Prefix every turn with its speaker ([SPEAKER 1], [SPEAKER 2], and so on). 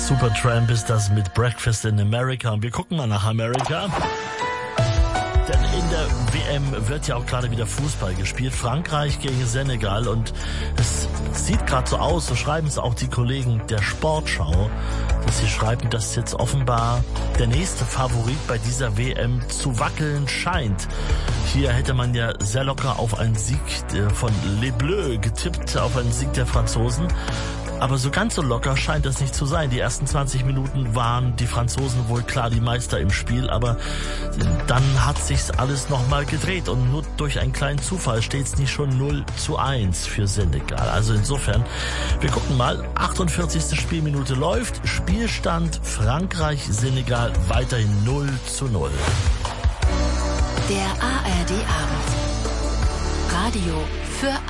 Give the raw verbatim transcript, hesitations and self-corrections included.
[SPEAKER 1] Supertramp ist das mit Breakfast in America. Und wir gucken mal nach Amerika. Denn in der W M wird ja auch gerade wieder Fußball gespielt. Frankreich gegen Senegal. Und es sieht gerade so aus, so schreiben es auch die Kollegen der Sportschau, dass sie schreiben, dass jetzt offenbar der nächste Favorit bei dieser W M zu wackeln scheint. Hier hätte man ja sehr locker auf einen Sieg von Les Bleus getippt, auf einen Sieg der Franzosen. Aber so ganz so locker scheint das nicht zu sein. Die ersten zwanzig Minuten waren die Franzosen wohl klar die Meister im Spiel, aber dann hat sich's alles nochmal gedreht und nur durch einen kleinen Zufall steht's nicht schon null zu eins für Senegal. Also insofern, wir gucken mal, achtundvierzigste Spielminute läuft, Spielstand Frankreich-Senegal weiterhin null zu null.
[SPEAKER 2] Der A R D Abend. Radio für